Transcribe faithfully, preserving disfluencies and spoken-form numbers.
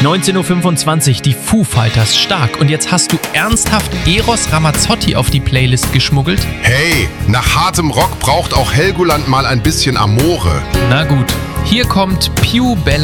neunzehn Uhr fünfundzwanzig, die Foo Fighters, stark. Und jetzt hast du ernsthaft Eros Ramazzotti auf die Playlist geschmuggelt? Hey, nach hartem Rock braucht auch Helgoland mal ein bisschen Amore. Na gut, hier kommt Più Bella